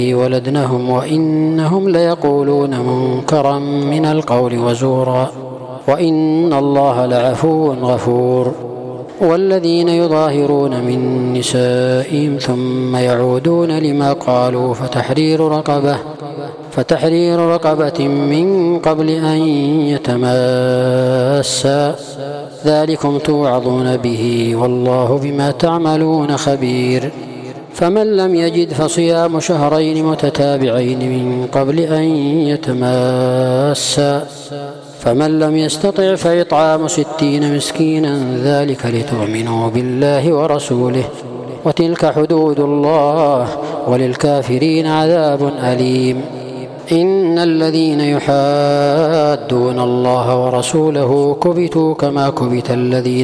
ولدنهم وإنهم ليقولون منكرا من القول وزورا وإن الله لعفو غفور. والذين يظاهرون من نسائهم ثم يعودون لما قالوا فتحرير رقبة من قبل أن يتماسا ذلكم توعظون به والله بما تعملون خبير. فمن لم يجد فصيام شهرين متتابعين من قبل أن يتماسا فمن لم يستطع فإطعام 60 مسكينا ذلك لتؤمنوا بالله ورسوله وتلك حدود الله وللكافرين عذاب أليم. إن الذين يحادون الله ورسوله كبتوا كما كبت الذين